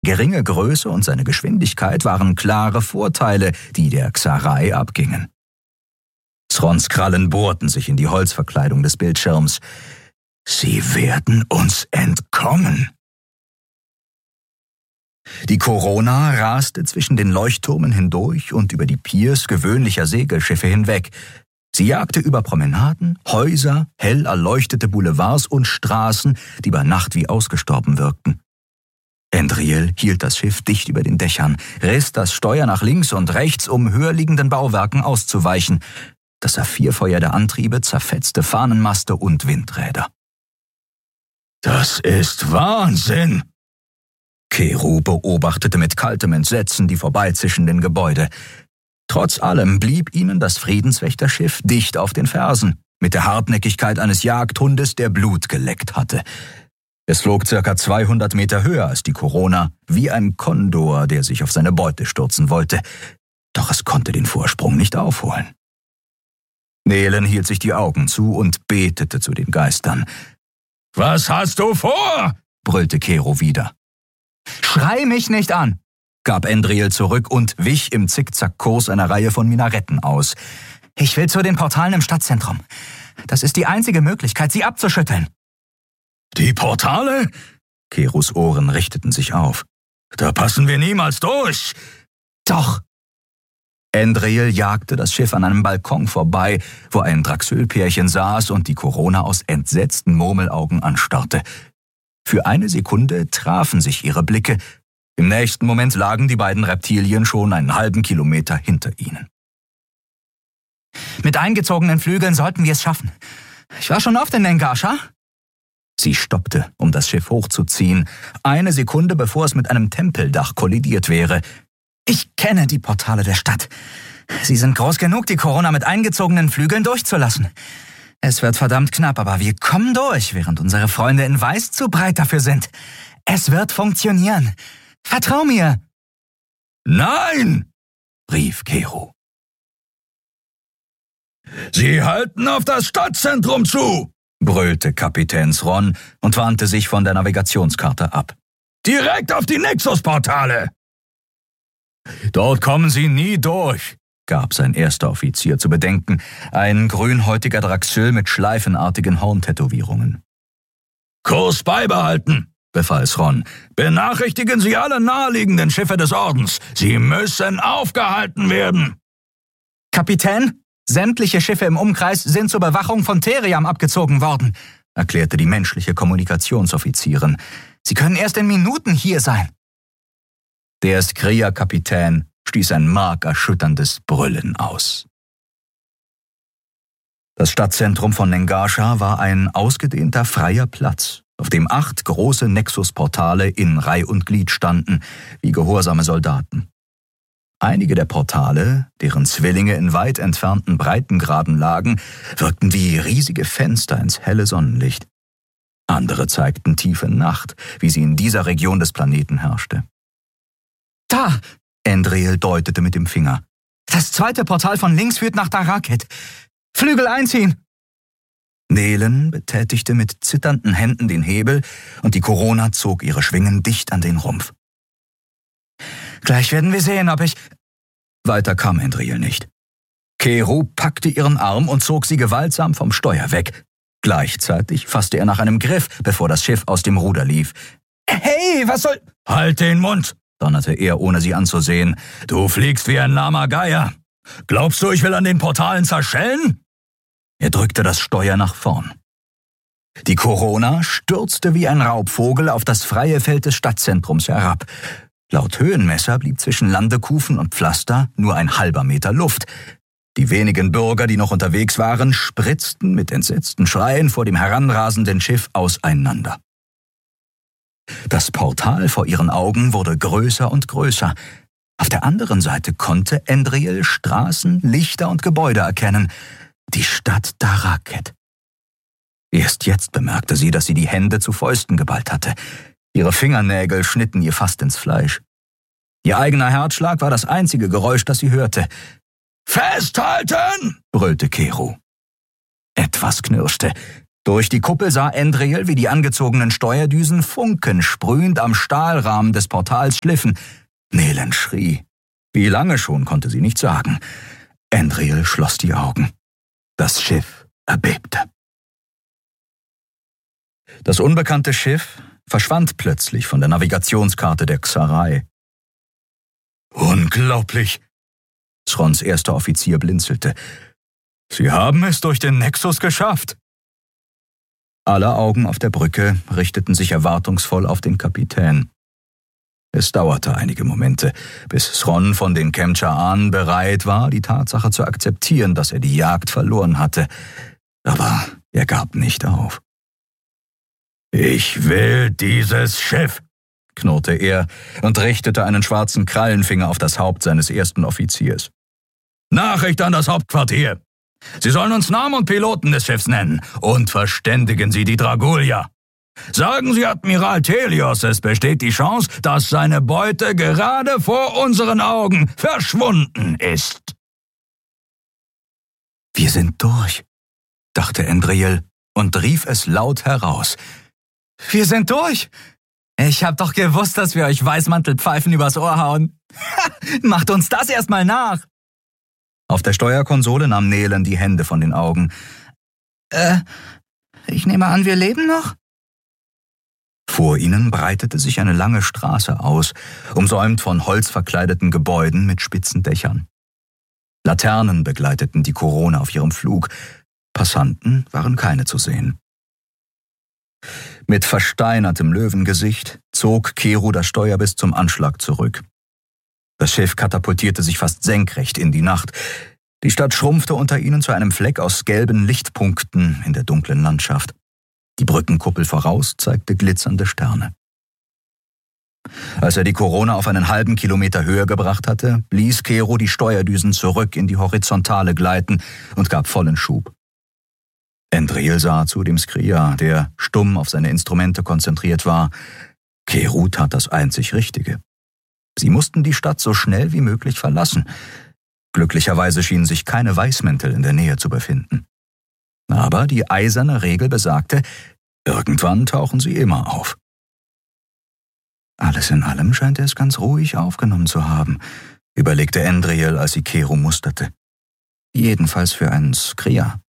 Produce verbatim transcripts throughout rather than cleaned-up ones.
Geringe Größe und seine Geschwindigkeit waren klare Vorteile, die der Xarei abgingen. Srons Krallen bohrten sich in die Holzverkleidung des Bildschirms. »Sie werden uns entkommen!« Die Corona raste zwischen den Leuchtturmen hindurch und über die Piers gewöhnlicher Segelschiffe hinweg. Sie jagte über Promenaden, Häuser, hell erleuchtete Boulevards und Straßen, die bei Nacht wie ausgestorben wirkten. Endril hielt das Schiff dicht über den Dächern, riss das Steuer nach links und rechts, um höher liegenden Bauwerken auszuweichen. Das Saphirfeuer der Antriebe zerfetzte Fahnenmaste und Windräder. »Das ist Wahnsinn!« Keru beobachtete mit kaltem Entsetzen die vorbeizischenden Gebäude. Trotz allem blieb ihnen das Friedenswächterschiff dicht auf den Fersen, mit der Hartnäckigkeit eines Jagdhundes, der Blut geleckt hatte. Es flog circa zweihundert Meter höher als die Corona, wie ein Kondor, der sich auf seine Beute stürzen wollte. Doch es konnte den Vorsprung nicht aufholen. Nelen hielt sich die Augen zu und betete zu den Geistern. »Was hast du vor?« brüllte Keru wieder. »Schrei mich nicht an«, gab Endril zurück und wich im Zickzackkurs einer Reihe von Minaretten aus. »Ich will zu den Portalen im Stadtzentrum. Das ist die einzige Möglichkeit, sie abzuschütteln.« »Die Portale?« Kerus Ohren richteten sich auf. »Da passen wir niemals durch.« »Doch.« Endril jagte das Schiff an einem Balkon vorbei, wo ein Draxöl-Pärchen saß und die Corona aus entsetzten Murmelaugen anstarrte. Für eine Sekunde trafen sich ihre Blicke. Im nächsten Moment lagen die beiden Reptilien schon einen halben Kilometer hinter ihnen. »Mit eingezogenen Flügeln sollten wir es schaffen. Ich war schon oft in Nengascha.« Sie stoppte, um das Schiff hochzuziehen, eine Sekunde bevor es mit einem Tempeldach kollidiert wäre. »Ich kenne die Portale der Stadt. Sie sind groß genug, die Corona mit eingezogenen Flügeln durchzulassen. Es wird verdammt knapp, aber wir kommen durch, während unsere Freunde in Weiß zu breit dafür sind. Es wird funktionieren. Vertrau mir!« »Nein!« rief Keru. »Sie halten auf das Stadtzentrum zu!« brüllte Kapitän Sron und wandte sich von der Navigationskarte ab. »Direkt auf die Nexus-Portale!« »Dort kommen Sie nie durch«, gab sein erster Offizier zu bedenken, ein grünhäutiger Draxöl mit schleifenartigen Horntätowierungen. »Kurs beibehalten«, befahl Sron. »Benachrichtigen Sie alle naheliegenden Schiffe des Ordens. Sie müssen aufgehalten werden.« »Kapitän, sämtliche Schiffe im Umkreis sind zur Bewachung von Theriam abgezogen worden«, erklärte die menschliche Kommunikationsoffizierin. »Sie können erst in Minuten hier sein.« Der Skria-Kapitän stieß ein markerschütterndes Brüllen aus. Das Stadtzentrum von Nengascha war ein ausgedehnter freier Platz, auf dem acht große Nexus-Portale in Reih und Glied standen, wie gehorsame Soldaten. Einige der Portale, deren Zwillinge in weit entfernten Breitengraden lagen, wirkten wie riesige Fenster ins helle Sonnenlicht. Andere zeigten tiefe Nacht, wie sie in dieser Region des Planeten herrschte. »Da!« Endril deutete mit dem Finger. »Das zweite Portal von links führt nach Daraket. Flügel einziehen!« Nelen betätigte mit zitternden Händen den Hebel und die Corona zog ihre Schwingen dicht an den Rumpf. »Gleich werden wir sehen, ob ich...« Weiter kam Endril nicht. Keru packte ihren Arm und zog sie gewaltsam vom Steuer weg. Gleichzeitig fasste er nach einem Griff, bevor das Schiff aus dem Ruder lief. »Hey, was soll...« »Halt den Mund!« donnerte er, ohne sie anzusehen. »Du fliegst wie ein lahmer Geier. Glaubst du, ich will an den Portalen zerschellen?« Er drückte das Steuer nach vorn. Die Corona stürzte wie ein Raubvogel auf das freie Feld des Stadtzentrums herab. Laut Höhenmesser blieb zwischen Landekufen und Pflaster nur ein halber Meter Luft. Die wenigen Bürger, die noch unterwegs waren, spritzten mit entsetzten Schreien vor dem heranrasenden Schiff auseinander. Das Portal vor ihren Augen wurde größer und größer. Auf der anderen Seite konnte Endril Straßen, Lichter und Gebäude erkennen. Die Stadt Daraket. Erst jetzt bemerkte sie, dass sie die Hände zu Fäusten geballt hatte. Ihre Fingernägel schnitten ihr fast ins Fleisch. Ihr eigener Herzschlag war das einzige Geräusch, das sie hörte. »Festhalten!« brüllte Keru. Etwas knirschte. Durch die Kuppel sah Andriel, wie die angezogenen Steuerdüsen funkensprühend am Stahlrahmen des Portals schliffen. Nelen schrie. Wie lange schon, konnte sie nicht sagen. Andriel schloss die Augen. Das Schiff erbebte. Das unbekannte Schiff verschwand plötzlich von der Navigationskarte der Xarei. »Unglaublich!« Srons erster Offizier blinzelte. »Sie haben es durch den Nexus geschafft!« Alle Augen auf der Brücke richteten sich erwartungsvoll auf den Kapitän. Es dauerte einige Momente, bis Sron von den Kemcha'an bereit war, die Tatsache zu akzeptieren, dass er die Jagd verloren hatte. Aber er gab nicht auf. »Ich will dieses Schiff«, knurrte er und richtete einen schwarzen Krallenfinger auf das Haupt seines ersten Offiziers. »Nachricht an das Hauptquartier! Sie sollen uns Namen und Piloten des Schiffs nennen und verständigen Sie die Dragulia. Sagen Sie Admiral Telios, es besteht die Chance, dass seine Beute gerade vor unseren Augen verschwunden ist.« »Wir sind durch«, dachte Andriel und rief es laut heraus. »Wir sind durch! Ich hab doch gewusst, dass wir euch Weißmantelpfeifen übers Ohr hauen. Macht uns das erstmal nach!« Auf der Steuerkonsole nahm Nelen die Hände von den Augen. Äh, ich nehme an, wir leben noch? Vor ihnen breitete sich eine lange Straße aus, umsäumt von holzverkleideten Gebäuden mit spitzen Dächern. Laternen begleiteten die Korona auf ihrem Flug. Passanten waren keine zu sehen. Mit versteinertem Löwengesicht zog Kero das Steuer bis zum Anschlag zurück. Das Schiff katapultierte sich fast senkrecht in die Nacht. Die Stadt schrumpfte unter ihnen zu einem Fleck aus gelben Lichtpunkten in der dunklen Landschaft. Die Brückenkuppel voraus zeigte glitzernde Sterne. Als er die Korona auf einen halben Kilometer Höhe gebracht hatte, ließ Kero die Steuerdüsen zurück in die Horizontale gleiten und gab vollen Schub. Andriel sah zu dem Skria, der stumm auf seine Instrumente konzentriert war. Kero tat das einzig Richtige. Sie mussten die Stadt so schnell wie möglich verlassen. Glücklicherweise schienen sich keine Weißmäntel in der Nähe zu befinden. Aber die eiserne Regel besagte, irgendwann tauchen sie immer auf. Alles in allem scheint er es ganz ruhig aufgenommen zu haben, überlegte Andriel, als sie Kero musterte. Jedenfalls für einen Skria.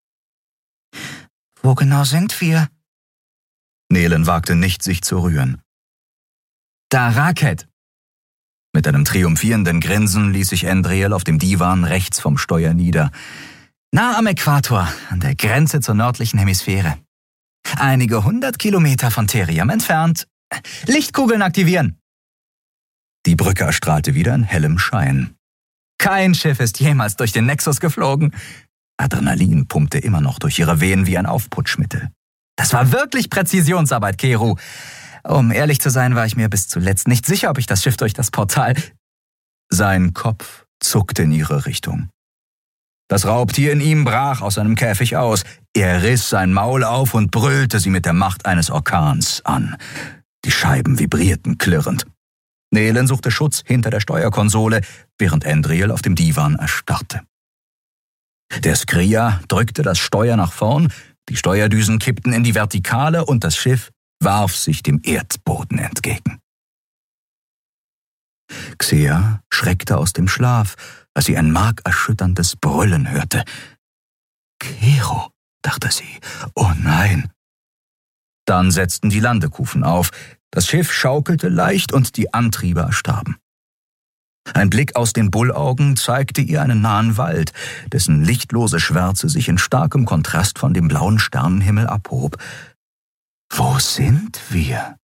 »Wo genau sind wir?« Nelen wagte nicht, sich zu rühren. »Da Raket!« Mit einem triumphierenden Grinsen ließ sich Andriel auf dem Divan rechts vom Steuer nieder. »Nah am Äquator, an der Grenze zur nördlichen Hemisphäre. Einige hundert Kilometer von Theriam entfernt. Lichtkugeln aktivieren!« Die Brücke erstrahlte wieder in hellem Schein. »Kein Schiff ist jemals durch den Nexus geflogen.« Adrenalin pumpte immer noch durch ihre Venen wie ein Aufputschmittel. »Das war wirklich Präzisionsarbeit, Kero. Um ehrlich zu sein, war ich mir bis zuletzt nicht sicher, ob ich das Schiff durch das Portal...« Sein Kopf zuckte in ihre Richtung. Das Raubtier in ihm brach aus seinem Käfig aus. Er riss sein Maul auf und brüllte sie mit der Macht eines Orkans an. Die Scheiben vibrierten klirrend. Nelen suchte Schutz hinter der Steuerkonsole, während Andriel auf dem Divan erstarrte. Der Skria drückte das Steuer nach vorn, die Steuerdüsen kippten in die Vertikale und das Schiff warf sich dem Erdboden entgegen. Xea schreckte aus dem Schlaf, als sie ein markerschütterndes Brüllen hörte. »Kero«, dachte sie, »oh nein!« Dann setzten die Landekufen auf, das Schiff schaukelte leicht und die Antriebe erstarben. Ein Blick aus den Bullaugen zeigte ihr einen nahen Wald, dessen lichtlose Schwärze sich in starkem Kontrast von dem blauen Sternenhimmel abhob. »Wo sind wir?«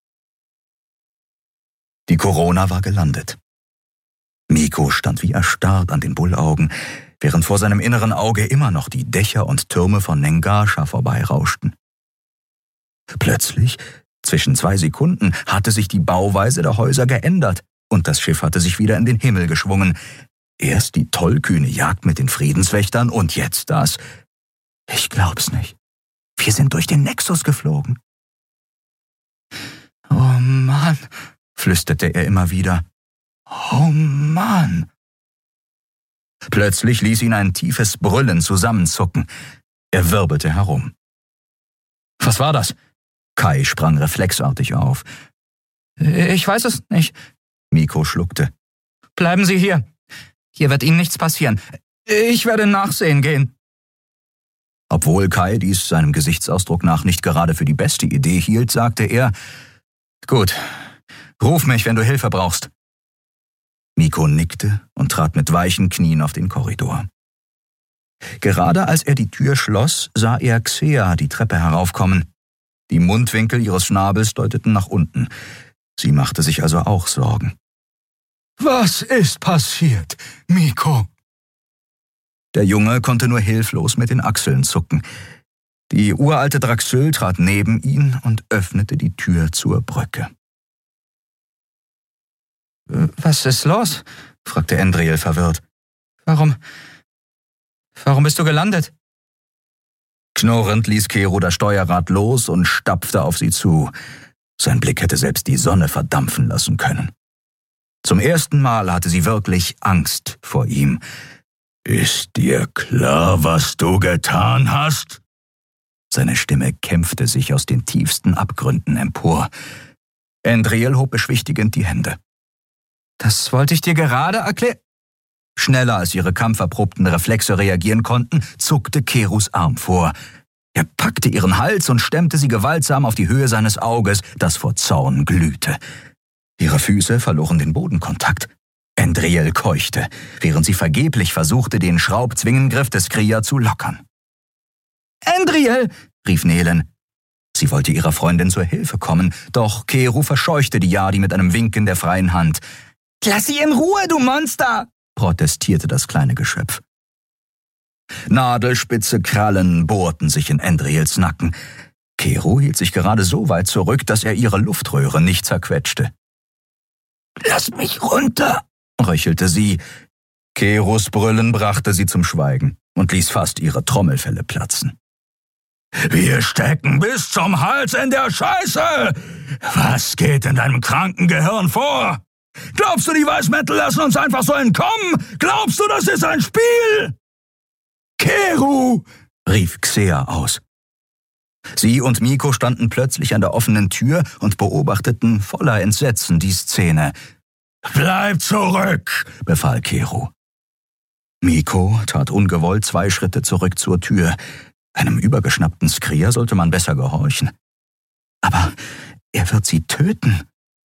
Die Korona war gelandet. Miko stand wie erstarrt an den Bullaugen, während vor seinem inneren Auge immer noch die Dächer und Türme von Nengascha vorbeirauschten. Plötzlich, zwischen zwei Sekunden, hatte sich die Bauweise der Häuser geändert und das Schiff hatte sich wieder in den Himmel geschwungen. Erst die tollkühne Jagd mit den Friedenswächtern und jetzt das. Ich glaub's nicht. Wir sind durch den Nexus geflogen. »Oh Mann«, flüsterte er immer wieder. »Oh Mann!« Plötzlich ließ ihn ein tiefes Brüllen zusammenzucken. Er wirbelte herum. Was war das? Kai sprang reflexartig auf. Ich weiß es nicht. Miko schluckte. Bleiben Sie hier. Hier wird Ihnen nichts passieren. Ich werde nachsehen gehen. Obwohl Kai dies seinem Gesichtsausdruck nach nicht gerade für die beste Idee hielt, sagte er, »Gut, ruf mich, wenn du Hilfe brauchst.« Miko nickte und trat mit weichen Knien auf den Korridor. Gerade als er die Tür schloss, sah er Xea die Treppe heraufkommen. Die Mundwinkel ihres Schnabels deuteten nach unten. Sie machte sich also auch Sorgen. »Was ist passiert, Miko?« Der Junge konnte nur hilflos mit den Achseln zucken. Die uralte Draxyl trat neben ihn und öffnete die Tür zur Brücke. »Was ist los?« fragte Endriel verwirrt. »Warum, warum bist du gelandet?« Knurrend ließ Kero das Steuerrad los und stapfte auf sie zu. Sein Blick hätte selbst die Sonne verdampfen lassen können. Zum ersten Mal hatte sie wirklich Angst vor ihm. »Ist dir klar, was du getan hast?« Seine Stimme kämpfte sich aus den tiefsten Abgründen empor. Endriel hob beschwichtigend die Hände. »Das wollte ich dir gerade erklären.« Schneller als ihre kampferprobten Reflexe reagieren konnten, zuckte Kerus Arm vor. Er packte ihren Hals und stemmte sie gewaltsam auf die Höhe seines Auges, das vor Zorn glühte. Ihre Füße verloren den Bodenkontakt. Endriel keuchte, während sie vergeblich versuchte, den Schraubzwingengriff des Kria zu lockern. »Endriel«, rief Nelen. Sie wollte ihrer Freundin zur Hilfe kommen, doch Keru verscheuchte die Jadi mit einem Winken der freien Hand. »Lass sie in Ruhe, du Monster«, protestierte das kleine Geschöpf. Nadelspitze Krallen bohrten sich in Endriels Nacken. Keru hielt sich gerade so weit zurück, dass er ihre Luftröhre nicht zerquetschte. »Lass mich runter«, röchelte sie. Kerus Brüllen brachte sie zum Schweigen und ließ fast ihre Trommelfelle platzen. »Wir stecken bis zum Hals in der Scheiße! Was geht in deinem kranken Gehirn vor? Glaubst du, die Weißmäntel lassen uns einfach so entkommen? Glaubst du, das ist ein Spiel?« »Keru«, rief Xea aus. Sie und Miko standen plötzlich an der offenen Tür und beobachteten voller Entsetzen die Szene. »Bleib zurück«, befahl Keru. Miko tat ungewollt zwei Schritte zurück zur Tür. Einem übergeschnappten Skria sollte man besser gehorchen. Aber er wird sie töten.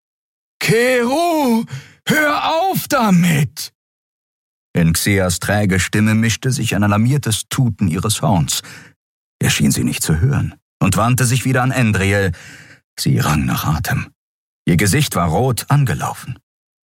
»Keru, hör auf damit!« In Xeas träge Stimme mischte sich ein alarmiertes Tuten ihres Horns. Er schien sie nicht zu hören und wandte sich wieder an Endriel. Sie rang nach Atem. Ihr Gesicht war rot angelaufen.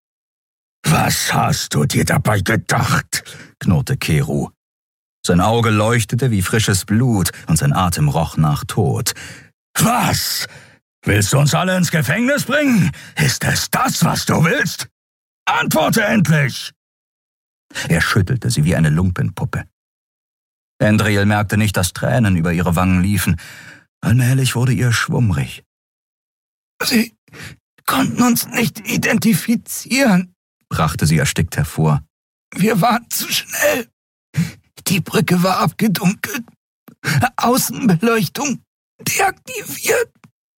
»Was hast du dir dabei gedacht?« knurrte Keru. Sein Auge leuchtete wie frisches Blut und sein Atem roch nach Tod. »Was? Willst du uns alle ins Gefängnis bringen? Ist es das, was du willst? Antworte endlich!« Er schüttelte sie wie eine Lumpenpuppe. Endriel merkte nicht, dass Tränen über ihre Wangen liefen. Allmählich wurde ihr schwummrig. »Sie konnten uns nicht identifizieren«, brachte sie erstickt hervor. »Wir waren zu schnell. Die Brücke war abgedunkelt. Außenbeleuchtung deaktiviert.«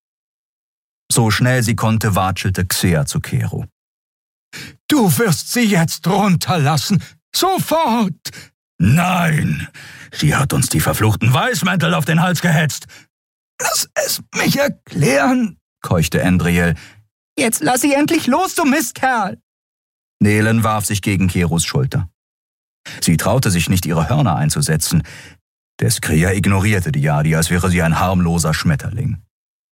So schnell sie konnte, watschelte Xea zu Keru. »Du wirst sie jetzt runterlassen. Sofort!« »Nein! Sie hat uns die verfluchten Weißmäntel auf den Hals gehetzt!« »Lass es mich erklären«, keuchte Endriel. »Jetzt lass sie endlich los, du Mistkerl!« Nelen warf sich gegen Kerus Schulter. Sie traute sich nicht, ihre Hörner einzusetzen. Der Skria ignorierte die Jadi, als wäre sie ein harmloser Schmetterling.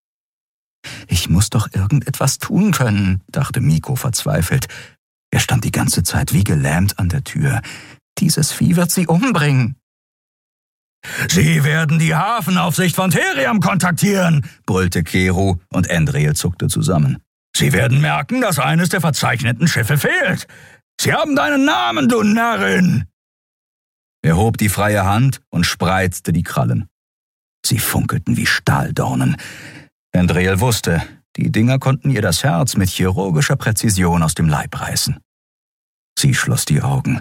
»Ich muss doch irgendetwas tun können«, dachte Miko verzweifelt. Er stand die ganze Zeit wie gelähmt an der Tür. »Dieses Vieh wird sie umbringen.« »Sie werden die Hafenaufsicht von Theriam kontaktieren«, brüllte Keru und Endriel zuckte zusammen. »Sie werden merken, dass eines der verzeichneten Schiffe fehlt. Sie haben deinen Namen, du Närrin!« Er hob die freie Hand und spreizte die Krallen. Sie funkelten wie Stahldornen. Endriel wusste, die Dinger konnten ihr das Herz mit chirurgischer Präzision aus dem Leib reißen. Sie schloss die Augen.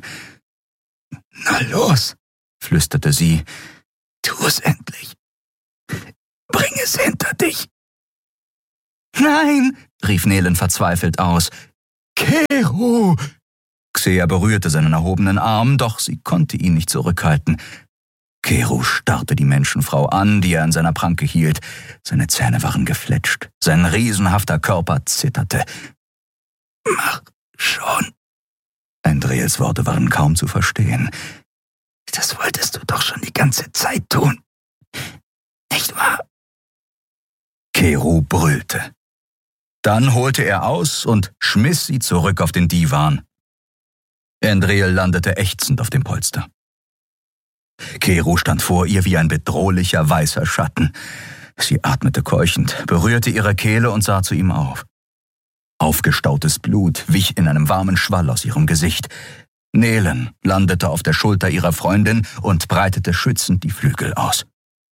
»Na los«, flüsterte sie, »tu es endlich. Bring es hinter dich!« »Nein«, rief Nelen verzweifelt aus. »Kero!« Xea berührte seinen erhobenen Arm, doch sie konnte ihn nicht zurückhalten. Kero starrte die Menschenfrau an, die er in seiner Pranke hielt. Seine Zähne waren gefletscht, sein riesenhafter Körper zitterte. »Mach schon!« Endriels Worte waren kaum zu verstehen. »Das wolltest du doch schon die ganze Zeit tun, nicht wahr?« Kero brüllte. Dann holte er aus und schmiss sie zurück auf den Divan. Endriel landete ächzend auf dem Polster. Kero stand vor ihr wie ein bedrohlicher weißer Schatten. Sie atmete keuchend, berührte ihre Kehle und sah zu ihm auf. Aufgestautes Blut wich in einem warmen Schwall aus ihrem Gesicht. Nelen landete auf der Schulter ihrer Freundin und breitete schützend die Flügel aus.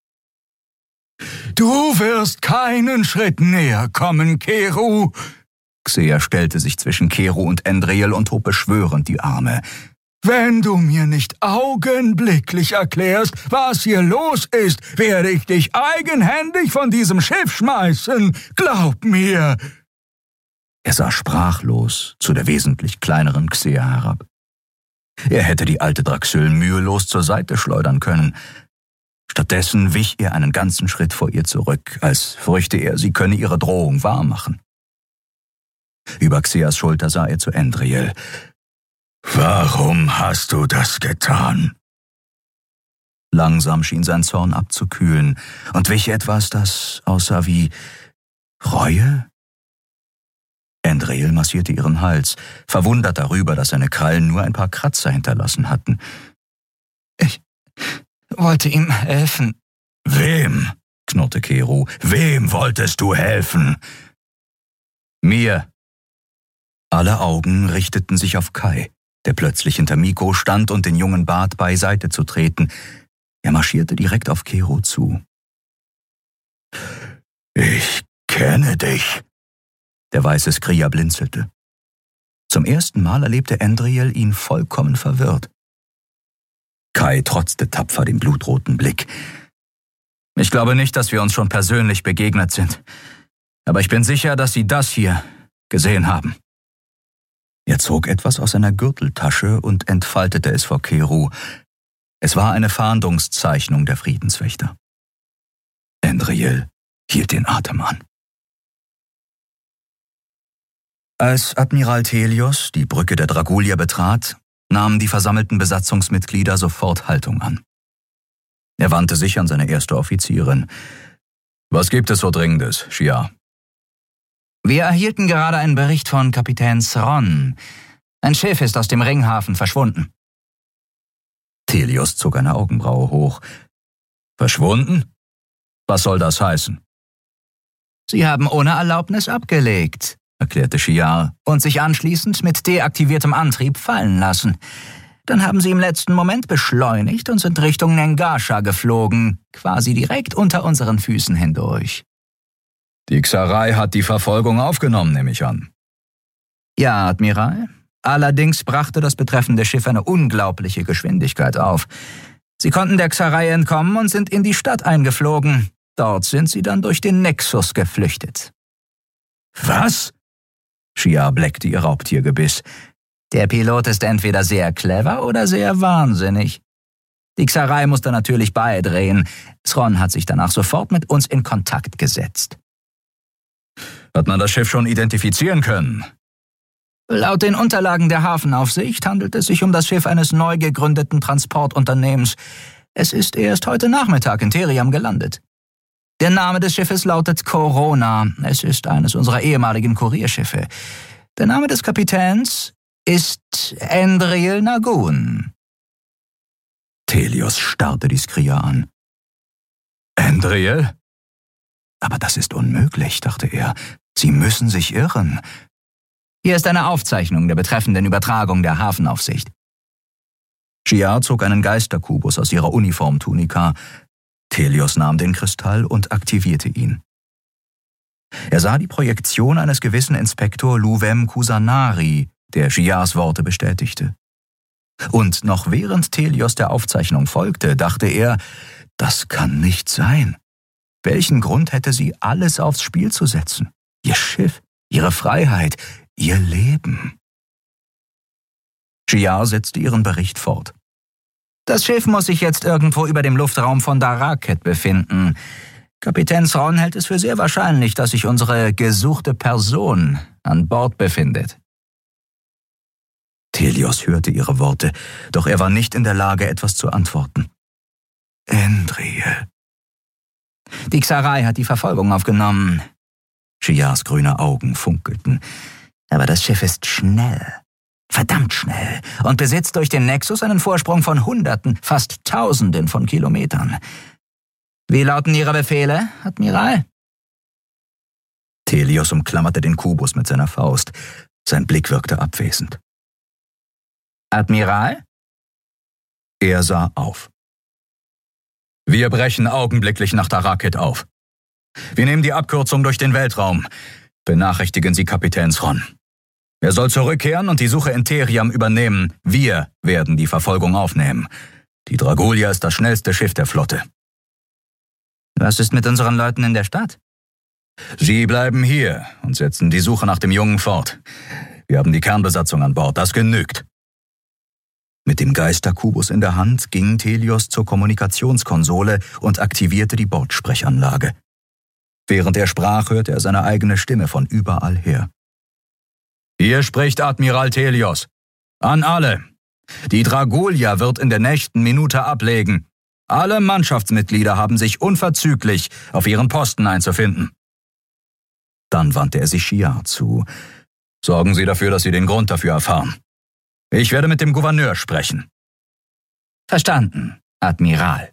»Du wirst keinen Schritt näher kommen, Kero!« Xea stellte sich zwischen Kero und Endriel und hob beschwörend die Arme. »Wenn du mir nicht augenblicklich erklärst, was hier los ist, werde ich dich eigenhändig von diesem Schiff schmeißen. Glaub mir!« Er sah sprachlos zu der wesentlich kleineren Xea herab. Er hätte die alte Draxyl mühelos zur Seite schleudern können. Stattdessen wich er einen ganzen Schritt vor ihr zurück, als fürchte er, sie könne ihre Drohung wahrmachen. Über Xeas Schulter sah er zu Endriel. »Warum hast du das getan?« Langsam schien sein Zorn abzukühlen und wich etwas, das aussah wie Reue. Endriel massierte ihren Hals, verwundert darüber, dass seine Krallen nur ein paar Kratzer hinterlassen hatten. »Ich wollte ihm helfen.« »Wem?« knurrte Kero. »Wem wolltest du helfen?« »Mir.« Alle Augen richteten sich auf Kai, der plötzlich hinter Miko stand und den Jungen bat, beiseite zu treten. Er marschierte direkt auf Kero zu. »Ich kenne dich.« Der weiße Skria blinzelte. Zum ersten Mal erlebte Endriel ihn vollkommen verwirrt. Kai trotzte tapfer dem blutroten Blick. »Ich glaube nicht, dass wir uns schon persönlich begegnet sind. Aber ich bin sicher, dass Sie das hier gesehen haben.« Er zog etwas aus seiner Gürteltasche und entfaltete es vor Kero. Es war eine Fahndungszeichnung der Friedenswächter. Endriel hielt den Atem an. Als Admiral Thelios die Brücke der Dragulier betrat, nahmen die versammelten Besatzungsmitglieder sofort Haltung an. Er wandte sich an seine erste Offizierin. »Was gibt es so Dringendes, Shia?« »Wir erhielten gerade einen Bericht von Kapitän Sron. Ein Schiff ist aus dem Ringhafen verschwunden.« Thelios zog eine Augenbraue hoch. »Verschwunden? Was soll das heißen?« »Sie haben ohne Erlaubnis abgelegt«, erklärte Shiar, »und sich anschließend mit deaktiviertem Antrieb fallen lassen. Dann haben sie im letzten Moment beschleunigt und sind Richtung Nengasha geflogen, quasi direkt unter unseren Füßen hindurch.« »Die Xarei hat die Verfolgung aufgenommen, nehme ich an.« »Ja, Admiral. Allerdings brachte das betreffende Schiff eine unglaubliche Geschwindigkeit auf. Sie konnten der Xarei entkommen und sind in die Stadt eingeflogen. Dort sind sie dann durch den Nexus geflüchtet.« »Was?« Shia bleckte ihr Raubtiergebiss. »Der Pilot ist entweder sehr clever oder sehr wahnsinnig. Die Xarei musste natürlich beidrehen. Sron hat sich danach sofort mit uns in Kontakt gesetzt.« »Hat man das Schiff schon identifizieren können?« »Laut den Unterlagen der Hafenaufsicht handelt es sich um das Schiff eines neu gegründeten Transportunternehmens. Es ist erst heute Nachmittag in Theriam gelandet. Der Name des Schiffes lautet Corona. Es ist eines unserer ehemaligen Kurierschiffe. Der Name des Kapitäns ist Endriel Nagun.« Thelios starrte die Skria an. »Endriel? Aber das ist unmöglich«, dachte er. »Sie müssen sich irren.« »Hier ist eine Aufzeichnung der betreffenden Übertragung der Hafenaufsicht.« Shia zog einen Geisterkubus aus ihrer Uniformtunika. Thelios nahm den Kristall und aktivierte ihn. Er sah die Projektion eines gewissen Inspektor Luwem Kusanari, der Shias Worte bestätigte. Und noch während Thelios der Aufzeichnung folgte, dachte er, das kann nicht sein. Welchen Grund hätte sie, alles aufs Spiel zu setzen? Ihr Schiff, ihre Freiheit, ihr Leben. Shiar setzte ihren Bericht fort. Das Schiff muss sich jetzt irgendwo über dem Luftraum von Daraket befinden. Kapitän Thrawn hält es für sehr wahrscheinlich, dass sich unsere gesuchte Person an Bord befindet. Thelios hörte ihre Worte, doch er war nicht in der Lage, etwas zu antworten. Endriel. Die Xarai hat die Verfolgung aufgenommen. Shiars grüne Augen funkelten. Aber das Schiff ist schnell. Verdammt schnell. Und besitzt durch den Nexus einen Vorsprung von Hunderten, fast Tausenden von Kilometern. Wie lauten Ihre Befehle, Admiral? Thelios umklammerte den Kubus mit seiner Faust. Sein Blick wirkte abwesend. Admiral? Er sah auf. Wir brechen augenblicklich nach Daraket auf. Wir nehmen die Abkürzung durch den Weltraum. Benachrichtigen Sie Kapitän Thrawn. Er soll zurückkehren und die Suche in Theriam übernehmen. Wir werden die Verfolgung aufnehmen. Die Dragolia ist das schnellste Schiff der Flotte. Was ist mit unseren Leuten in der Stadt? Sie bleiben hier und setzen die Suche nach dem Jungen fort. Wir haben die Kernbesatzung an Bord, das genügt. Mit dem Geisterkubus in der Hand ging Thelios zur Kommunikationskonsole und aktivierte die Bordsprechanlage. Während er sprach, hörte er seine eigene Stimme von überall her. Hier spricht Admiral Thelios. An alle. Die Dragolia wird in der nächsten Minute ablegen. Alle Mannschaftsmitglieder haben sich unverzüglich auf ihren Posten einzufinden. Dann wandte er sich Shiar zu. Sorgen Sie dafür, dass Sie den Grund dafür erfahren. Ich werde mit dem Gouverneur sprechen. Verstanden, Admiral.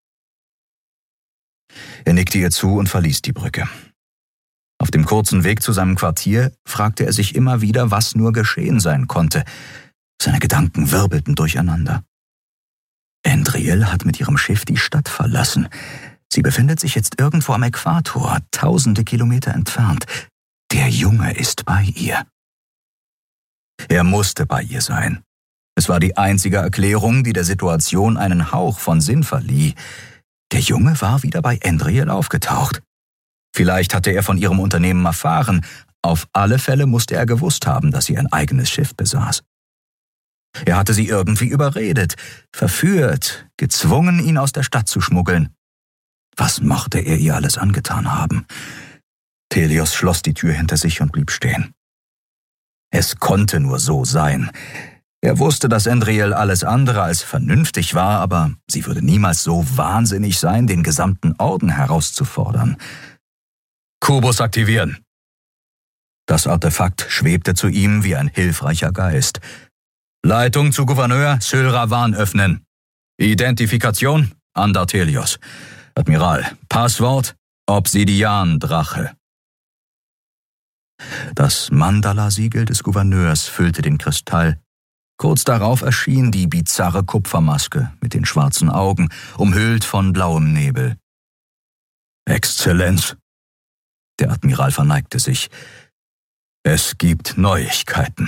Er nickte ihr zu und verließ die Brücke. Auf dem kurzen Weg zu seinem Quartier fragte er sich immer wieder, was nur geschehen sein konnte. Seine Gedanken wirbelten durcheinander. Endriel hat mit ihrem Schiff die Stadt verlassen. Sie befindet sich jetzt irgendwo am Äquator, tausende Kilometer entfernt. Der Junge ist bei ihr. Er musste bei ihr sein. Es war die einzige Erklärung, die der Situation einen Hauch von Sinn verlieh. Der Junge war wieder bei Endriel aufgetaucht. Vielleicht hatte er von ihrem Unternehmen erfahren. Auf alle Fälle musste er gewusst haben, dass sie ein eigenes Schiff besaß. Er hatte sie irgendwie überredet, verführt, gezwungen, ihn aus der Stadt zu schmuggeln. Was mochte er ihr alles angetan haben? Thelios schloss die Tür hinter sich und blieb stehen. Es konnte nur so sein. Er wusste, dass Endriel alles andere als vernünftig war, aber sie würde niemals so wahnsinnig sein, den gesamten Orden herauszufordern. Kubus aktivieren. Das Artefakt schwebte zu ihm wie ein hilfreicher Geist. Leitung zu Gouverneur Syl Ravan öffnen. Identifikation Andar Thelios. Admiral, Passwort Obsidian-Drache. Das Mandala-Siegel des Gouverneurs füllte den Kristall. Kurz darauf erschien die bizarre Kupfermaske mit den schwarzen Augen, umhüllt von blauem Nebel. Exzellenz. Der Admiral verneigte sich. Es gibt Neuigkeiten.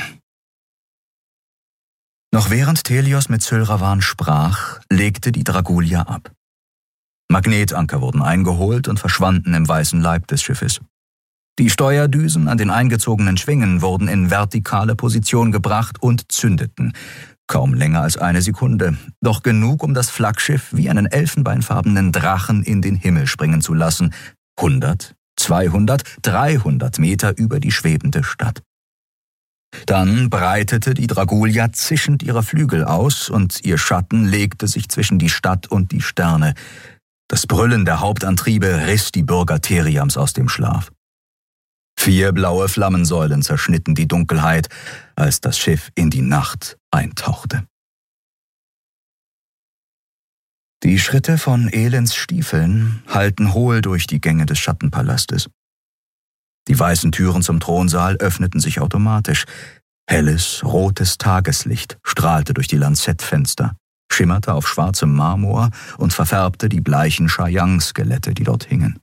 Noch während Thelios mit Syl Ravan sprach, legte die Dragolia ab. Magnetanker wurden eingeholt und verschwanden im weißen Leib des Schiffes. Die Steuerdüsen an den eingezogenen Schwingen wurden in vertikale Position gebracht und zündeten. Kaum länger als eine Sekunde, doch genug, um das Flaggschiff wie einen elfenbeinfarbenen Drachen in den Himmel springen zu lassen. hundert, zweihundert, dreihundert Meter über die schwebende Stadt. Dann breitete die Dragolia zischend ihre Flügel aus und ihr Schatten legte sich zwischen die Stadt und die Sterne. Das Brüllen der Hauptantriebe riss die Bürger Theriams aus dem Schlaf. Vier blaue Flammensäulen zerschnitten die Dunkelheit, als das Schiff in die Nacht eintauchte. Die Schritte von Elends Stiefeln hallten hohl durch die Gänge des Schattenpalastes. Die weißen Türen zum Thronsaal öffneten sich automatisch. Helles, rotes Tageslicht strahlte durch die Lanzettfenster, schimmerte auf schwarzem Marmor und verfärbte die bleichen Shayang-Skelette, die dort hingen.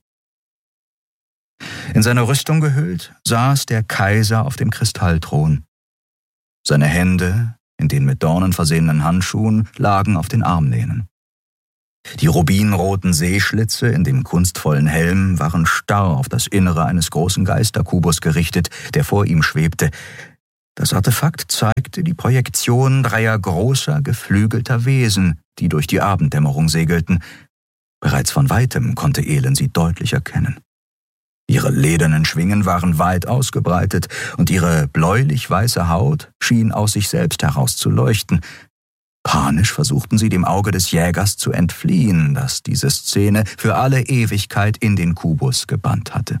In seine Rüstung gehüllt, saß der Kaiser auf dem Kristallthron. Seine Hände, in den mit Dornen versehenen Handschuhen, lagen auf den Armlehnen. Die rubinroten Seeschlitze in dem kunstvollen Helm waren starr auf das Innere eines großen Geisterkubus gerichtet, der vor ihm schwebte. Das Artefakt zeigte die Projektion dreier großer, geflügelter Wesen, die durch die Abenddämmerung segelten. Bereits von weitem konnte Elend sie deutlich erkennen. Ihre ledernen Schwingen waren weit ausgebreitet und ihre bläulich-weiße Haut schien aus sich selbst heraus zu leuchten. Panisch versuchten sie dem Auge des Jägers zu entfliehen, das diese Szene für alle Ewigkeit in den Kubus gebannt hatte.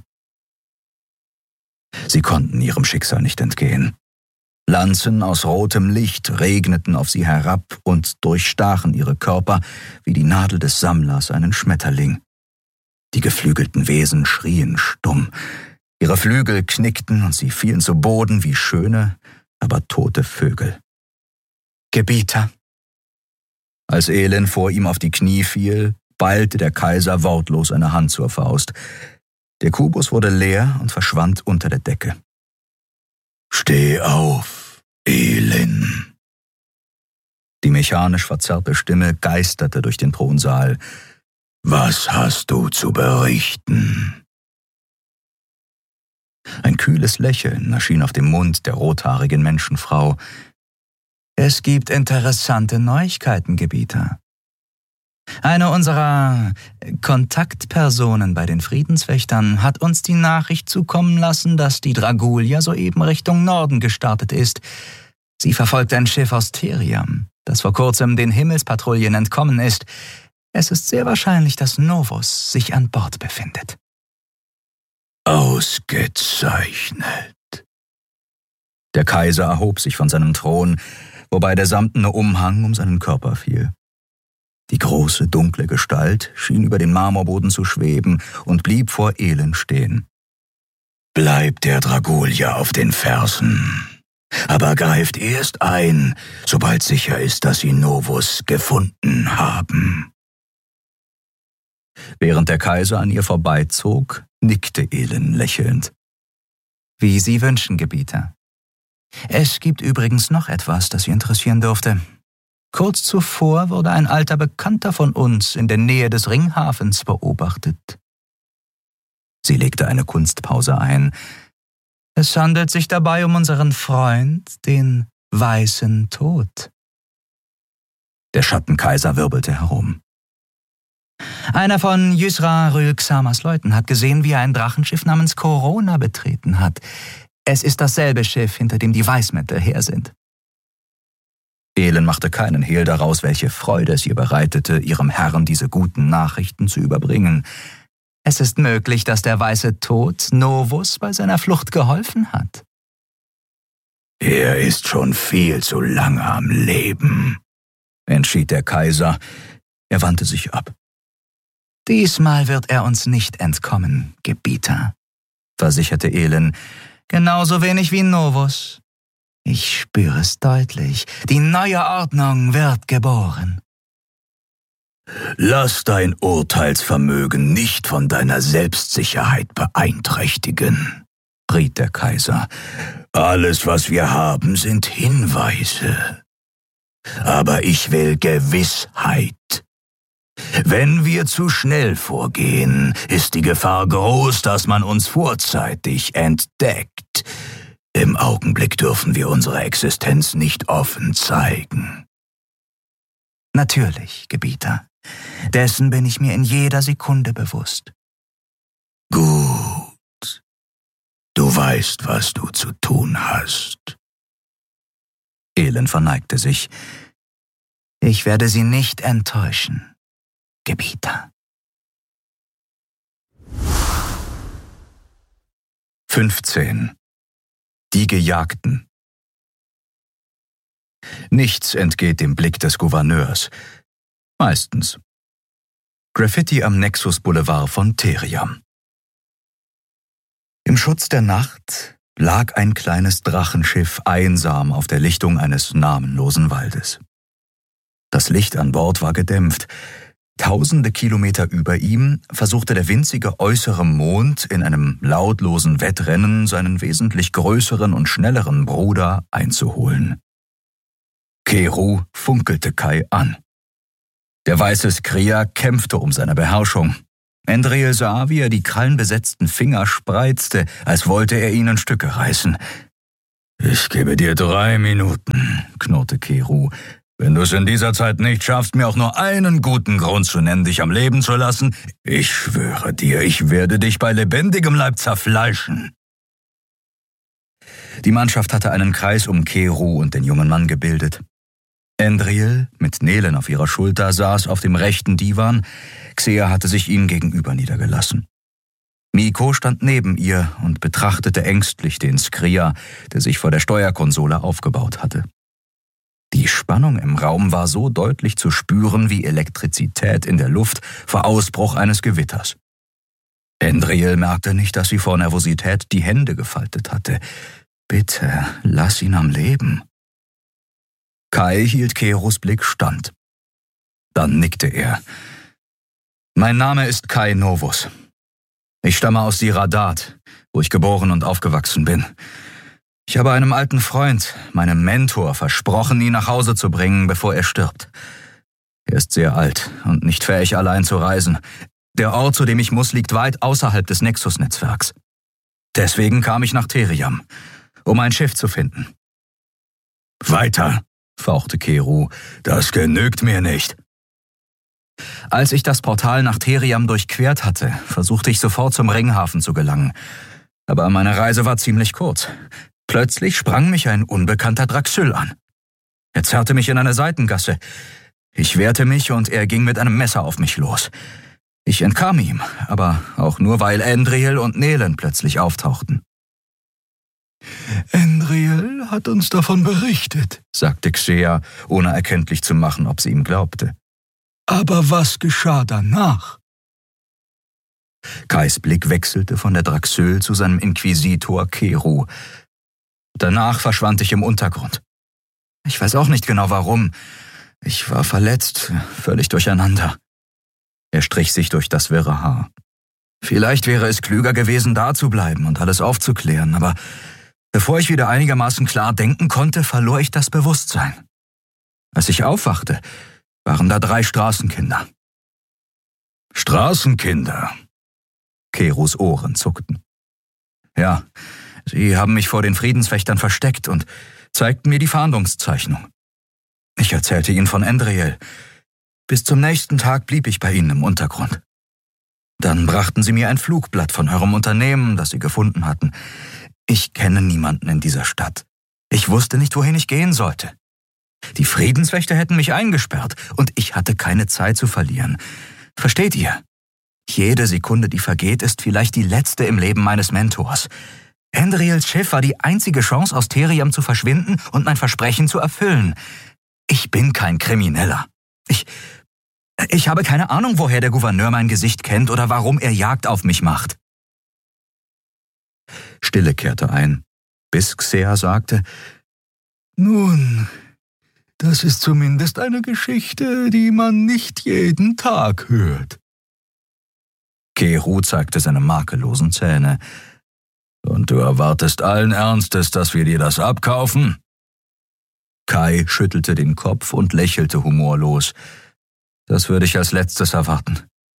Sie konnten ihrem Schicksal nicht entgehen. Lanzen aus rotem Licht regneten auf sie herab und durchstachen ihre Körper wie die Nadel des Sammlers einen Schmetterling. Die geflügelten Wesen schrien stumm. Ihre Flügel knickten und sie fielen zu Boden wie schöne, aber tote Vögel. »Gebieter!« Als Elend vor ihm auf die Knie fiel, ballte der Kaiser wortlos eine Hand zur Faust. Der Kubus wurde leer und verschwand unter der Decke. »Steh auf, Elend!« Die mechanisch verzerrte Stimme geisterte durch den Thronsaal. »Was hast du zu berichten?« Ein kühles Lächeln erschien auf dem Mund der rothaarigen Menschenfrau. »Es gibt interessante Neuigkeiten, Gebieter. Eine unserer Kontaktpersonen bei den Friedenswächtern hat uns die Nachricht zukommen lassen, dass die Dragulia soeben Richtung Norden gestartet ist. Sie verfolgt ein Schiff aus Theriam, das vor kurzem den Himmelspatrouillen entkommen ist. Es ist sehr wahrscheinlich, dass Novus sich an Bord befindet.« »Ausgezeichnet!« Der Kaiser erhob sich von seinem Thron, wobei der samtene Umhang um seinen Körper fiel. Die große, dunkle Gestalt schien über den Marmorboden zu schweben und blieb vor Elend stehen. »Bleib der Dragulia auf den Fersen, aber greift erst ein, sobald sicher ist, dass sie Novus gefunden haben.« Während der Kaiser an ihr vorbeizog, nickte Elend lächelnd. »Wie Sie wünschen, Gebieter. Es gibt übrigens noch etwas, das Sie interessieren dürfte. Kurz zuvor wurde ein alter Bekannter von uns in der Nähe des Ringhafens beobachtet.« Sie legte eine Kunstpause ein. »Es handelt sich dabei um unseren Freund, den Weißen Tod.« Der Schattenkaiser wirbelte herum. »Einer von Yusra Rül-Xamas Leuten hat gesehen, wie er ein Drachenschiff namens Corona betreten hat. Es ist dasselbe Schiff, hinter dem die Weißmäntel her sind.« Elend machte keinen Hehl daraus, welche Freude es ihr bereitete, ihrem Herrn diese guten Nachrichten zu überbringen. Es ist möglich, dass der Weiße Tod Novus bei seiner Flucht geholfen hat. »Er ist schon viel zu lange am Leben«, entschied der Kaiser. Er wandte sich ab. »Diesmal wird er uns nicht entkommen, Gebieter«, versicherte Elend, »genauso wenig wie Novus. Ich spüre es deutlich. Die neue Ordnung wird geboren.« »Lass dein Urteilsvermögen nicht von deiner Selbstsicherheit beeinträchtigen«, riet der Kaiser. »Alles, was wir haben, sind Hinweise. Aber ich will Gewissheit. Wenn wir zu schnell vorgehen, ist die Gefahr groß, dass man uns vorzeitig entdeckt. Im Augenblick dürfen wir unsere Existenz nicht offen zeigen.« »Natürlich, Gebieter. Dessen bin ich mir in jeder Sekunde bewusst.« »Gut. Du weißt, was du zu tun hast.« Elend verneigte sich. »Ich werde Sie nicht enttäuschen, Gebieter.« fünfzehn. Die Gejagten. Nichts entgeht dem Blick des Gouverneurs. Meistens. Graffiti am Nexus Boulevard von Theriam. Im Schutz der Nacht lag ein kleines Drachenschiff einsam auf der Lichtung eines namenlosen Waldes. Das Licht an Bord war gedämpft. Tausende Kilometer über ihm versuchte der winzige äußere Mond in einem lautlosen Wettrennen seinen wesentlich größeren und schnelleren Bruder einzuholen. Keru funkelte Kai an. Der weiße Skria kämpfte um seine Beherrschung. Endriel sah, wie er die krallenbesetzten Finger spreizte, als wollte er ihn in Stücke reißen. »Ich gebe dir drei Minuten«, knurrte Keru. »Wenn du es in dieser Zeit nicht schaffst, mir auch nur einen guten Grund zu nennen, dich am Leben zu lassen, ich schwöre dir, ich werde dich bei lebendigem Leib zerfleischen.« Die Mannschaft hatte einen Kreis um Keru und den jungen Mann gebildet. Endriel, mit Nelen auf ihrer Schulter, saß auf dem rechten Divan. Xea hatte sich ihm gegenüber niedergelassen. Miko stand neben ihr und betrachtete ängstlich den Skria, der sich vor der Steuerkonsole aufgebaut hatte. Die Spannung im Raum war so deutlich zu spüren wie Elektrizität in der Luft vor Ausbruch eines Gewitters. Endriel merkte nicht, dass sie vor Nervosität die Hände gefaltet hatte. »Bitte, lass ihn am Leben.« Kai hielt Kerus Blick stand. Dann nickte er. »Mein Name ist Kai Novus. Ich stamme aus Siradat, wo ich geboren und aufgewachsen bin. Ich habe einem alten Freund, meinem Mentor, versprochen, ihn nach Hause zu bringen, bevor er stirbt. Er ist sehr alt und nicht fähig, allein zu reisen. Der Ort, zu dem ich muss, liegt weit außerhalb des Nexus-Netzwerks. Deswegen kam ich nach Theriam, um ein Schiff zu finden.« »Weiter«, fauchte Keru, »das genügt mir nicht.« Als ich das Portal nach Theriam durchquert hatte, versuchte ich sofort zum Ringhafen zu gelangen. Aber meine Reise war ziemlich kurz. Plötzlich sprang mich ein unbekannter Draxyl an. Er zerrte mich in eine Seitengasse. Ich wehrte mich und er ging mit einem Messer auf mich los. Ich entkam ihm, aber auch nur, weil Endriel und Nelen plötzlich auftauchten. »Endriel hat uns davon berichtet«, sagte Xea, ohne erkenntlich zu machen, ob sie ihm glaubte. »Aber was geschah danach?« Kais Blick wechselte von der Draxyl zu seinem Inquisitor Keru. Danach verschwand ich im Untergrund. Ich weiß auch nicht genau warum. Ich war verletzt, völlig durcheinander. Er strich sich durch das wirre Haar. Vielleicht wäre es klüger gewesen, da zu bleiben und alles aufzuklären, aber bevor ich wieder einigermaßen klar denken konnte, verlor ich das Bewusstsein. Als ich aufwachte, waren da drei Straßenkinder. »Straßenkinder?« Kerus Ohren zuckten. »Ja, sie haben mich vor den Friedenswächtern versteckt und zeigten mir die Fahndungszeichnung. Ich erzählte ihnen von Endriel. Bis zum nächsten Tag blieb ich bei ihnen im Untergrund. Dann brachten sie mir ein Flugblatt von eurem Unternehmen, das sie gefunden hatten. Ich kenne niemanden in dieser Stadt. Ich wusste nicht, wohin ich gehen sollte. Die Friedenswächter hätten mich eingesperrt und ich hatte keine Zeit zu verlieren. Versteht ihr? Jede Sekunde, die vergeht, ist vielleicht die letzte im Leben meines Mentors. Endriels Schiff war die einzige Chance, aus Theriam zu verschwinden und mein Versprechen zu erfüllen. Ich bin kein Krimineller. Ich, ich habe keine Ahnung, woher der Gouverneur mein Gesicht kennt oder warum er Jagd auf mich macht.« Stille kehrte ein, bis Xea sagte, »Nun, das ist zumindest eine Geschichte, die man nicht jeden Tag hört.« Keru zeigte seine makellosen Zähne. »Und du erwartest allen Ernstes, dass wir dir das abkaufen?« Kai schüttelte den Kopf und lächelte humorlos. »Das würde ich als letztes erwarten.«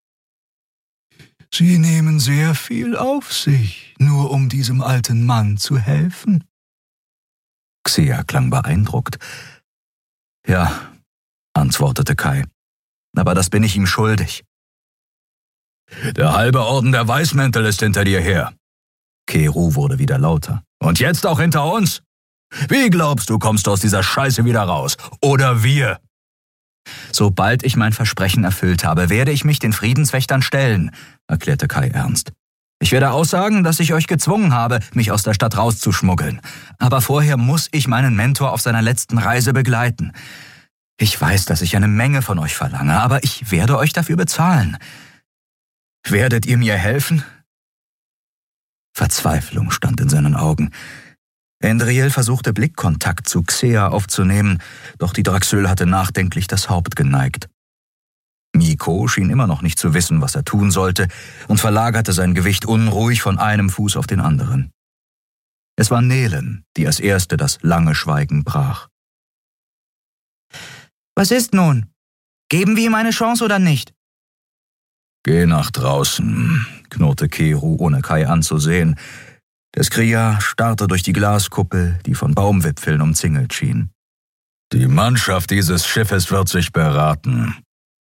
»Sie nehmen sehr viel auf sich, nur um diesem alten Mann zu helfen?« Xea klang beeindruckt. »Ja«, antwortete Kai, »aber das bin ich ihm schuldig.« »Der halbe Orden der Weißmäntel ist hinter dir her.« Keru wurde wieder lauter. »Und jetzt auch hinter uns? Wie glaubst du, kommst du aus dieser Scheiße wieder raus? Oder wir?« »Sobald ich mein Versprechen erfüllt habe, werde ich mich den Friedenswächtern stellen«, erklärte Kai ernst. »Ich werde aussagen, dass ich euch gezwungen habe, mich aus der Stadt rauszuschmuggeln. Aber vorher muss ich meinen Mentor auf seiner letzten Reise begleiten. Ich weiß, dass ich eine Menge von euch verlange, aber ich werde euch dafür bezahlen. Werdet ihr mir helfen?« Verzweiflung stand in seinen Augen. Endriel versuchte Blickkontakt zu Xea aufzunehmen, doch die Draxyl hatte nachdenklich das Haupt geneigt. Miko schien immer noch nicht zu wissen, was er tun sollte, und verlagerte sein Gewicht unruhig von einem Fuß auf den anderen. Es war Nelen, die als erste das lange Schweigen brach. »Was ist nun? Geben wir ihm eine Chance oder nicht? Geh nach draußen, knurrte Keru, ohne Kai anzusehen. Der Skria starrte durch die Glaskuppel, die von Baumwipfeln umzingelt schien. Die Mannschaft dieses Schiffes wird sich beraten.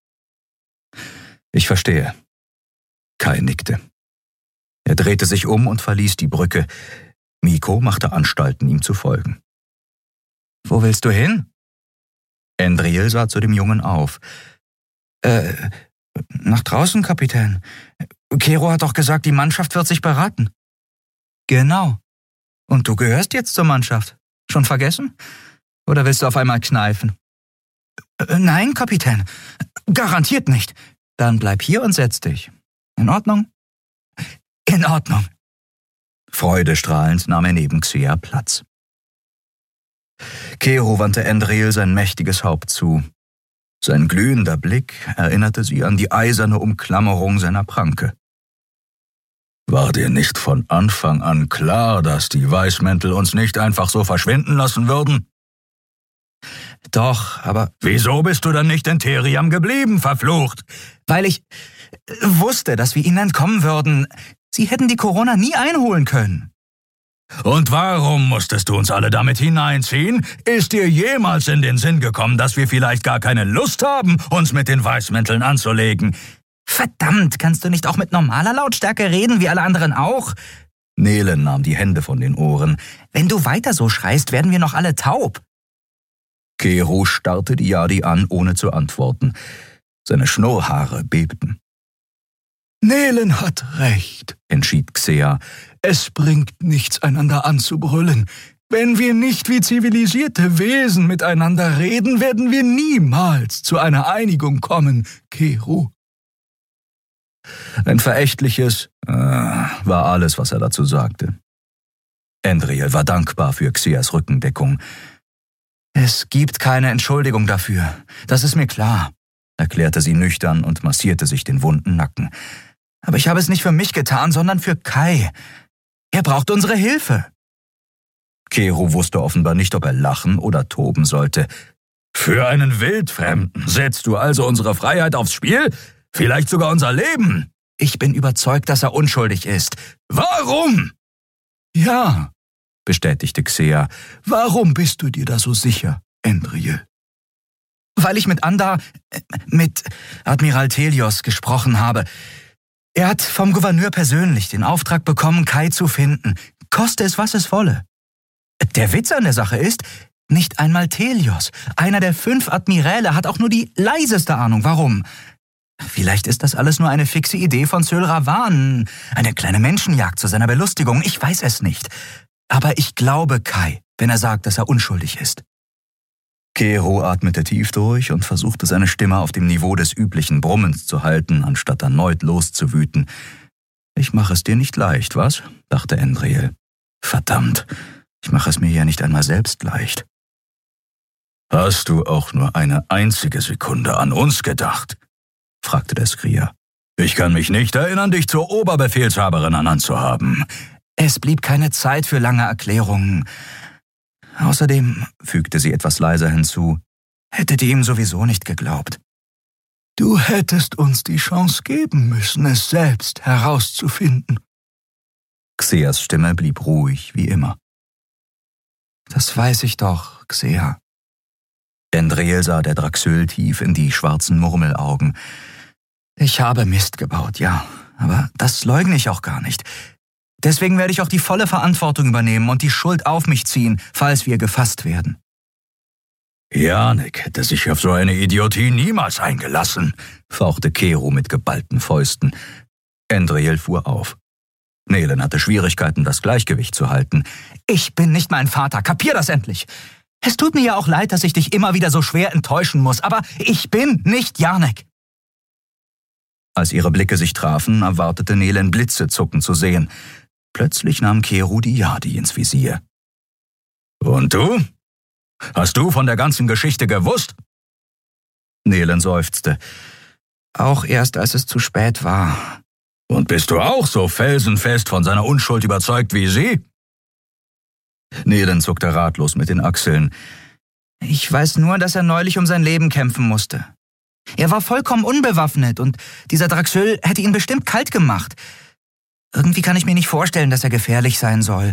Ich verstehe. Kai nickte. Er drehte sich um und verließ die Brücke. Mikko machte Anstalten, ihm zu folgen. Wo willst du hin? Endriel sah zu dem Jungen auf. Äh, nach draußen, Kapitän. Keru hat doch gesagt, die Mannschaft wird sich beraten. Genau. Und du gehörst jetzt zur Mannschaft. Schon vergessen? Oder willst du auf einmal kneifen? Äh, nein, Kapitän. Garantiert nicht. Dann bleib hier und setz dich. In Ordnung? In Ordnung. Freudestrahlend nahm er neben Xia Platz. Keru wandte Endriel sein mächtiges Haupt zu. Sein glühender Blick erinnerte sie an die eiserne Umklammerung seiner Pranke. War dir nicht von Anfang an klar, dass die Weißmäntel uns nicht einfach so verschwinden lassen würden? Doch, aber... Wieso bist du dann nicht in Theriam geblieben, verflucht? Weil ich wusste, dass wir ihnen entkommen würden. Sie hätten die Corona nie einholen können. Und warum musstest du uns alle damit hineinziehen? Ist dir jemals in den Sinn gekommen, dass wir vielleicht gar keine Lust haben, uns mit den Weißmänteln anzulegen? Verdammt, kannst du nicht auch mit normaler Lautstärke reden, wie alle anderen auch? Nelen nahm die Hände von den Ohren. Wenn du weiter so schreist, werden wir noch alle taub. Keru starrte die Yadi an, ohne zu antworten. Seine Schnurrhaare bebten. Nelen hat recht, entschied Xea. Es bringt nichts, einander anzubrüllen. Wenn wir nicht wie zivilisierte Wesen miteinander reden, werden wir niemals zu einer Einigung kommen, Keru. Ein verächtliches äh, war alles, was er dazu sagte. Endriel war dankbar für Xeas Rückendeckung. Es gibt keine Entschuldigung dafür, das ist mir klar, erklärte sie nüchtern und massierte sich den wunden Nacken. Aber ich habe es nicht für mich getan, sondern für Kai. Er braucht unsere Hilfe. Keru wusste offenbar nicht, ob er lachen oder toben sollte. Für einen Wildfremden setzt du also unsere Freiheit aufs Spiel? Vielleicht sogar unser Leben? Ich bin überzeugt, dass er unschuldig ist. Warum? Ja, bestätigte Xea. Warum bist du dir da so sicher, Endriel? Weil ich mit Anda, mit Admiral Telios gesprochen habe. Er hat vom Gouverneur persönlich den Auftrag bekommen, Kai zu finden, koste es, was es wolle. Der Witz an der Sache ist, nicht einmal Telios, einer der fünf Admiräle, hat auch nur die leiseste Ahnung, warum. Vielleicht ist das alles nur eine fixe Idee von Syl Ravan, eine kleine Menschenjagd zu seiner Belustigung, ich weiß es nicht. Aber ich glaube Kai, wenn er sagt, dass er unschuldig ist. Keru atmete tief durch und versuchte seine Stimme auf dem Niveau des üblichen Brummens zu halten, anstatt erneut loszuwüten. »Ich mache es dir nicht leicht, was?« dachte Endriel. »Verdammt, ich mache es mir ja nicht einmal selbst leicht.« »Hast du auch nur eine einzige Sekunde an uns gedacht?« fragte der Skria. »Ich kann mich nicht erinnern, dich zur Oberbefehlshaberin ernannt zu haben.« Es blieb keine Zeit für lange Erklärungen. Außerdem, fügte sie etwas leiser hinzu, hättet ihr ihm sowieso nicht geglaubt. Du hättest uns die Chance geben müssen, es selbst herauszufinden. Xeas Stimme blieb ruhig, wie immer. Das weiß ich doch, Xea. Endriel sah der Draxyl tief in die schwarzen Murmelaugen. Ich habe Mist gebaut, ja, aber das leugne ich auch gar nicht. Deswegen werde ich auch die volle Verantwortung übernehmen und die Schuld auf mich ziehen, falls wir gefasst werden. Janek hätte sich auf so eine Idiotie niemals eingelassen, fauchte Keru mit geballten Fäusten. Endriel fuhr auf. Nelen hatte Schwierigkeiten, das Gleichgewicht zu halten. Ich bin nicht mein Vater, kapier das endlich. Es tut mir ja auch leid, dass ich dich immer wieder so schwer enttäuschen muss, aber ich bin nicht Janek. Als ihre Blicke sich trafen, erwartete Nelen Blitze zucken zu sehen. Plötzlich nahm Keru die Yadi ins Visier. »Und du? Hast du von der ganzen Geschichte gewusst?« Nelen seufzte. »Auch erst, als es zu spät war.« »Und bist du auch so felsenfest von seiner Unschuld überzeugt wie sie?« Nelen zuckte ratlos mit den Achseln. »Ich weiß nur, dass er neulich um sein Leben kämpfen musste. Er war vollkommen unbewaffnet und dieser Draxül hätte ihn bestimmt kalt gemacht. Irgendwie kann ich mir nicht vorstellen, dass er gefährlich sein soll.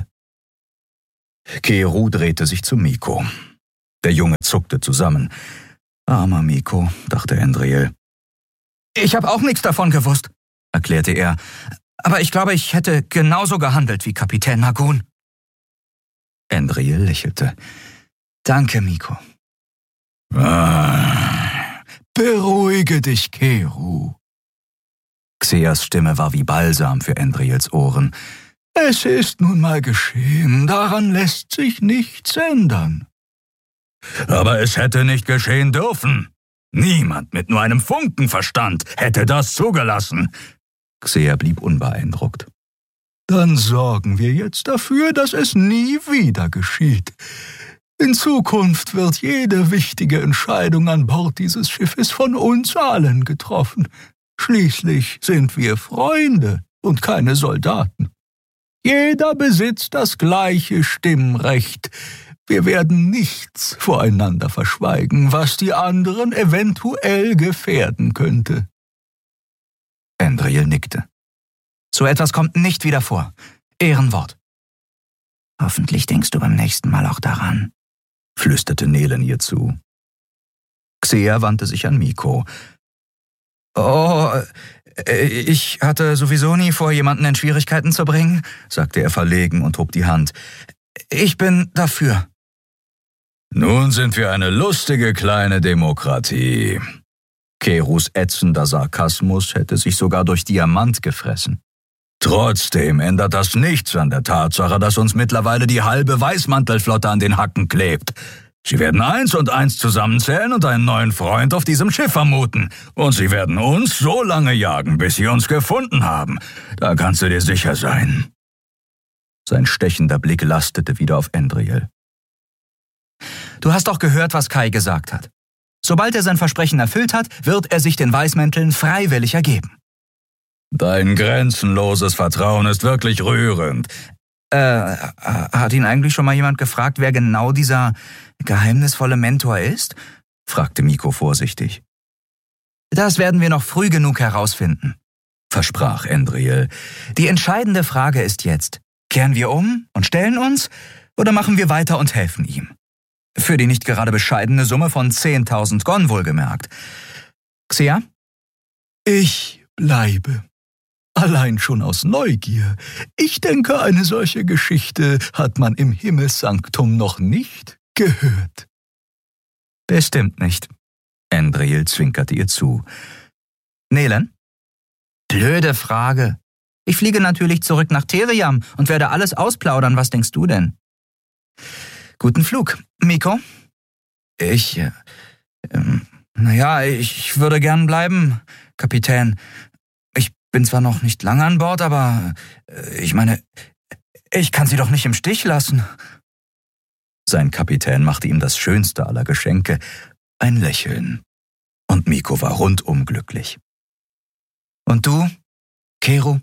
Keru drehte sich zu Miko. Der Junge zuckte zusammen. Armer Miko, dachte Endriel. Ich habe auch nichts davon gewusst, erklärte er. Aber ich glaube, ich hätte genauso gehandelt wie Kapitän Nagun. Endriel lächelte. Danke, Miko. Ah, beruhige dich, Keru. Xeas Stimme war wie Balsam für Endriels Ohren. Es ist nun mal geschehen, daran lässt sich nichts ändern. Aber es hätte nicht geschehen dürfen. Niemand mit nur einem Funkenverstand hätte das zugelassen. Xea blieb unbeeindruckt. Dann sorgen wir jetzt dafür, dass es nie wieder geschieht. In Zukunft wird jede wichtige Entscheidung an Bord dieses Schiffes von uns allen getroffen. Schließlich sind wir Freunde und keine Soldaten. Jeder besitzt das gleiche Stimmrecht. Wir werden nichts voreinander verschweigen, was die anderen eventuell gefährden könnte. Endriel nickte. So etwas kommt nicht wieder vor. Ehrenwort. Hoffentlich denkst du beim nächsten Mal auch daran, flüsterte Nelen ihr zu. Xea wandte sich an Miko. Oh, ich hatte sowieso nie vor, jemanden in Schwierigkeiten zu bringen, sagte er verlegen und hob die Hand. Ich bin dafür. Nun sind wir eine lustige kleine Demokratie. Kerus ätzender Sarkasmus hätte sich sogar durch Diamant gefressen. Trotzdem ändert das nichts an der Tatsache, dass uns mittlerweile die halbe Weißmantelflotte an den Hacken klebt. Sie werden eins und eins zusammenzählen und einen neuen Freund auf diesem Schiff vermuten. Und sie werden uns so lange jagen, bis sie uns gefunden haben. Da kannst du dir sicher sein. Sein stechender Blick lastete wieder auf Endriel. Du hast doch gehört, was Kai gesagt hat. Sobald er sein Versprechen erfüllt hat, wird er sich den Weißmänteln freiwillig ergeben. Dein grenzenloses Vertrauen ist wirklich rührend. Äh, hat ihn eigentlich schon mal jemand gefragt, wer genau dieser geheimnisvolle Mentor ist? Fragte Miko vorsichtig. Das werden wir noch früh genug herausfinden, versprach Endriel. Die entscheidende Frage ist jetzt, kehren wir um und stellen uns, oder machen wir weiter und helfen ihm? Für die nicht gerade bescheidene Summe von zehntausend Gon wohlgemerkt. Xea? Ich bleibe. Allein schon aus Neugier. Ich denke, eine solche Geschichte hat man im Himmelssanktum noch nicht gehört. Bestimmt nicht. Endriel zwinkerte ihr zu. Nelen? Blöde Frage. Ich fliege natürlich zurück nach Theriam und werde alles ausplaudern. Was denkst du denn? Guten Flug. Miko? Ich, äh, ähm, naja, ich würde gern bleiben, Kapitän. Ich bin zwar noch nicht lange an Bord, aber äh, ich meine, ich kann sie doch nicht im Stich lassen. Sein Kapitän machte ihm das schönste aller Geschenke, ein Lächeln. Und Miko war rundum glücklich. Und du, Keru?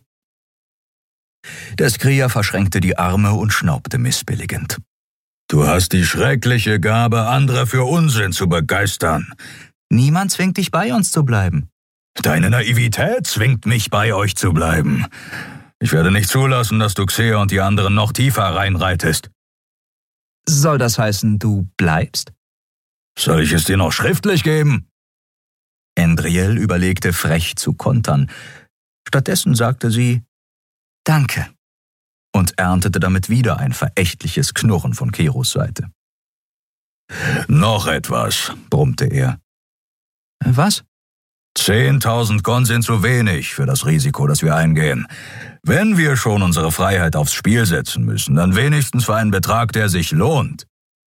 Der Skrier verschränkte die Arme und schnaubte missbilligend. Du hast die schreckliche Gabe, andere für Unsinn zu begeistern. Niemand zwingt dich, bei uns zu bleiben. Deine Naivität zwingt mich, bei euch zu bleiben. Ich werde nicht zulassen, dass du Xea und die anderen noch tiefer reinreitest. Soll das heißen, du bleibst? Soll ich es dir noch schriftlich geben? Endriel überlegte frech zu kontern. Stattdessen sagte sie, Danke. Und erntete damit wieder ein verächtliches Knurren von Kerus Seite. Noch etwas, brummte er. Was? Zehntausend Gon sind zu wenig für das Risiko, das wir eingehen. Wenn wir schon unsere Freiheit aufs Spiel setzen müssen, dann wenigstens für einen Betrag, der sich lohnt.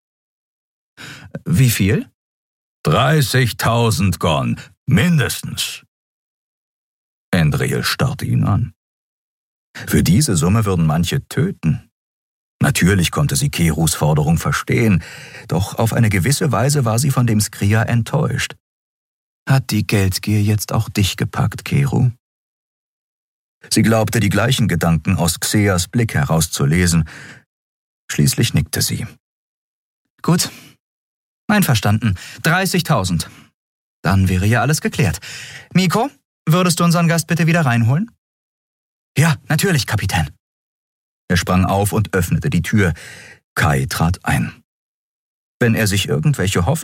Wie viel? Dreißigtausend Gon, mindestens. Endriel starrte ihn an. Für diese Summe würden manche töten. Natürlich konnte sie Kerus Forderung verstehen, doch auf eine gewisse Weise war sie von dem Skrier enttäuscht. Hat die Geldgier jetzt auch dich gepackt, Keru? Sie glaubte, die gleichen Gedanken aus Xeas Blick herauszulesen. Schließlich nickte sie. Gut, einverstanden. dreißigtausend. Dann wäre ja alles geklärt. Miko, würdest du unseren Gast bitte wieder reinholen? Ja, natürlich, Kapitän. Er sprang auf und öffnete die Tür. Kai trat ein. Wenn er sich irgendwelche Hoffnung